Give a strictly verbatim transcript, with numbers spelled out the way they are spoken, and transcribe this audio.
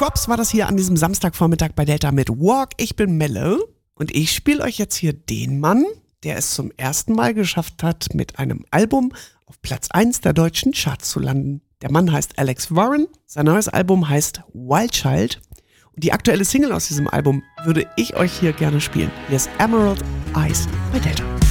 Quops war das hier an diesem Samstagvormittag bei Delta mit Walk. Ich bin Melle und ich spiele euch jetzt hier den Mann, der es zum ersten Mal geschafft hat, mit einem Album auf Platz eins der deutschen Charts zu landen. Der Mann heißt Alex Warren, sein neues Album heißt Wild Child und die aktuelle Single aus diesem Album würde ich euch hier gerne spielen. Hier ist Emerald Eyes bei Delta.